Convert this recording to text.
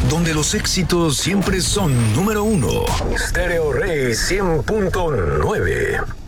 donde los éxitos siempre son número uno. Stereo Rey 100.9.